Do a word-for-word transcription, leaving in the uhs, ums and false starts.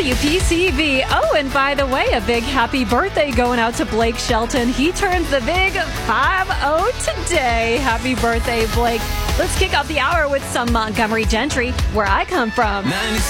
W P C V. Oh, and by the way, a big happy birthday going out to Blake Shelton. He turns the big five oh today. Happy birthday, Blake. Let's kick off the hour with some Montgomery Gentry, where I come from.